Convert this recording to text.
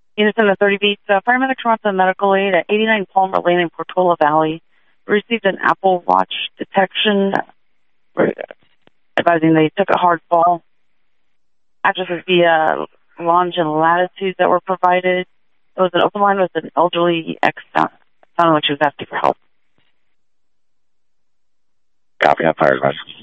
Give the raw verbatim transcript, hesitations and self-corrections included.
Unison to thirty beats. Uh, paramedics were on to medical aid at eighty-nine Palmer Lane in Portola Valley. Received an Apple Watch detection, advising they took a hard fall. Addresses via lounge and latitudes that were provided. There was an open line with an elderly ex. Sounded like she was asking for help. Copy, I'm fired, advisor.